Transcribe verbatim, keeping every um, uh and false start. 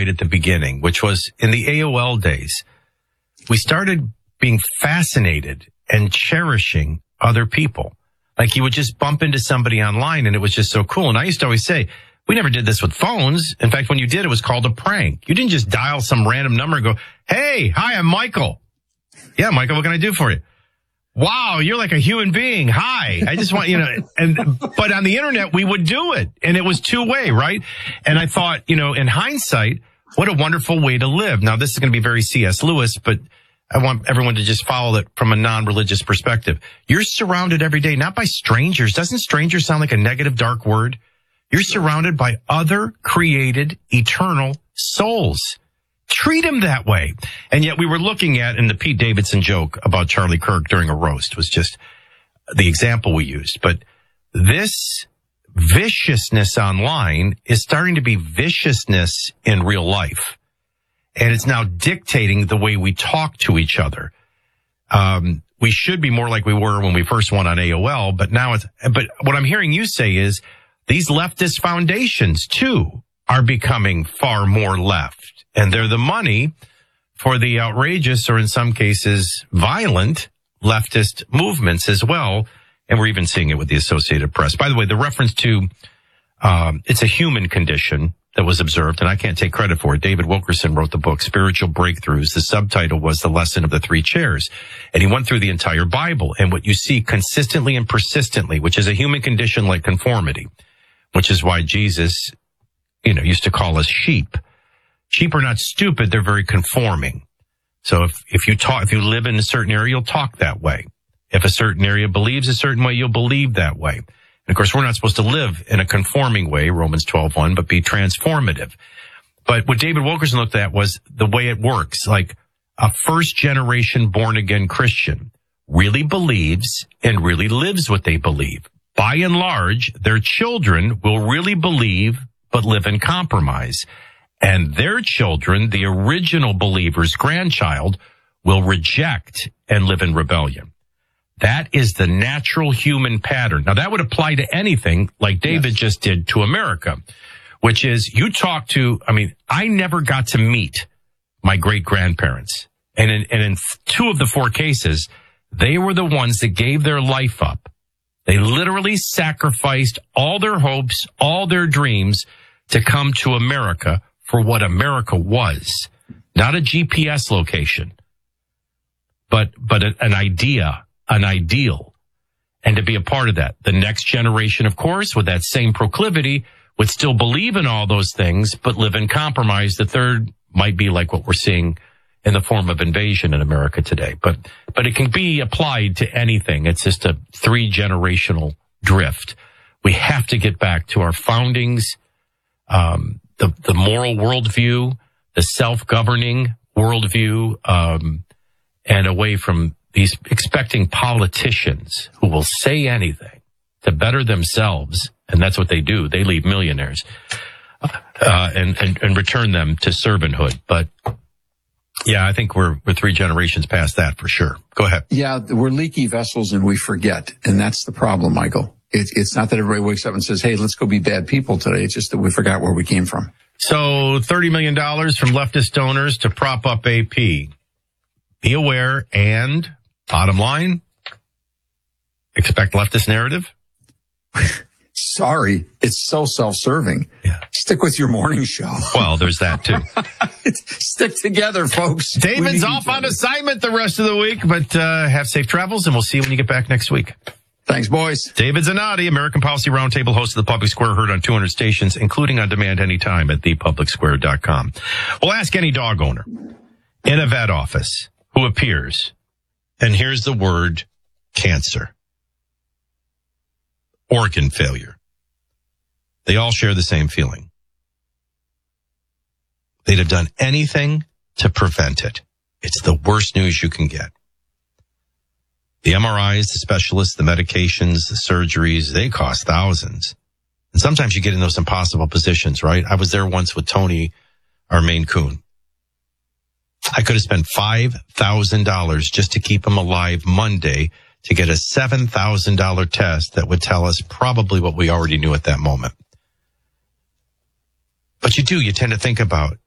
right at the beginning, which was in the A O L days. We started being fascinated and cherishing other people. Like you would just bump into somebody online and it was just so cool. And I used to always say, we never did this with phones. In fact, when you did, it was called a prank. You didn't just dial some random number and go, hey, hi, I'm Michael. Yeah, Michael, what can I do for you? Wow, you're like a human being. Hi. I just want, you know, and, but on the internet, we would do it. And it was two way, right? And I thought, you know, in hindsight, what a wonderful way to live. Now, this is going to be very C S Lewis, but I want everyone to just follow it from a non-religious perspective. You're surrounded every day, not by strangers. Doesn't stranger sound like a negative, dark word? You're surrounded by other created, eternal souls. Treat them that way. And yet we were looking at, in the Pete Davidson joke about Charlie Kirk during a roast was just the example we used. But this viciousness online is starting to be viciousness in real life. And it's now dictating the way we talk to each other. Um, we should be more like we were when we first went on A O L, but now it's, but what I'm hearing you say is these leftist foundations too are becoming far more left. And they're the money for the outrageous, or in some cases, violent leftist movements as well. And we're even seeing it with the Associated Press. By the way, the reference to, um, it's a human condition that was observed, and I can't take credit for it. David Wilkerson wrote the book, Spiritual Breakthroughs. The subtitle was The Lesson of the Three Chairs. And he went through the entire Bible. And what you see consistently and persistently, which is a human condition like conformity, which is why Jesus, you know, used to call us sheep. Sheep are not stupid. They're very conforming. So if, if you talk, if you live in a certain area, you'll talk that way. If a certain area believes a certain way, you'll believe that way. And of course, we're not supposed to live in a conforming way, Romans twelve one, but be transformative. But what David Wilkerson looked at was the way it works. Like a first generation born again Christian really believes and really lives what they believe. By and large, their children will really believe, but live in compromise. And their children, the original believer's grandchild, will reject and live in rebellion. That is the natural human pattern. Now, that would apply to anything like David yes. just did to America, which is you talk to, I mean, I never got to meet my great-grandparents. And in, and in two of the four cases, they were the ones that gave their life up. They literally sacrificed all their hopes, all their dreams to come to America for what America was. Not a G P S location, but, but a, an idea. An ideal, and to be a part of that. The next generation, of course, with that same proclivity, would still believe in all those things, but live in compromise. The third might be like what we're seeing in the form of invasion in America today. But, but it can be applied to anything. It's just a three generational drift. We have to get back to our foundings, um, the, the moral worldview, the self-governing worldview, um, and away from these expecting politicians who will say anything to better themselves, and that's what they do. They leave millionaires uh, and, and and return them to servanthood. But yeah, I think we're we're three generations past that for sure. Go ahead. Yeah, we're leaky vessels and we forget, and that's the problem, Michael. It, it's not that everybody wakes up and says, "Hey, let's go be bad people today." It's just that we forgot where we came from. So, thirty million dollars from leftist donors to prop up A P. Be aware and. Bottom line, expect leftist narrative? Sorry, it's so self-serving. Yeah. Stick with your morning show. Well, there's that too. Stick together, folks. David's off on assignment the rest of the week, but uh, have safe travels, and we'll see you when you get back next week. Thanks, boys. David Zanotti, American Policy Roundtable, host of the Public Square, heard on two hundred stations, including on demand anytime at the public square dot com. We'll ask any dog owner in a vet office who appears. And here's the word cancer. Organ failure. They all share the same feeling. They'd have done anything to prevent it. It's the worst news you can get. The M R Is, the specialists, the medications, the surgeries, they cost thousands. And sometimes you get in those impossible positions, right? I was there once with Tony, our Maine Coon. I could have spent five thousand dollars just to keep him alive Monday to get a seven thousand dollars test that would tell us probably what we already knew at that moment. But you do, you tend to think about,